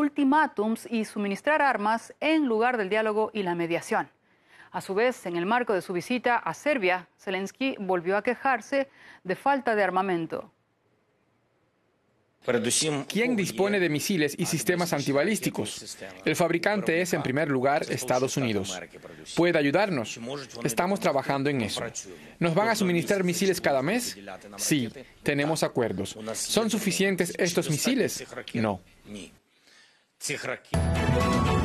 ultimátums y suministrar armas en lugar del diálogo y la mediación. A su vez, en el marco de su visita a Serbia, Zelensky volvió a quejarse de falta de armamento. ¿Quién dispone de misiles y sistemas antibalísticos? El fabricante es, en primer lugar, Estados Unidos. ¿Puede ayudarnos? Estamos trabajando en eso. ¿Nos van a suministrar misiles cada mes? Sí, tenemos acuerdos. ¿Son suficientes estos misiles? No.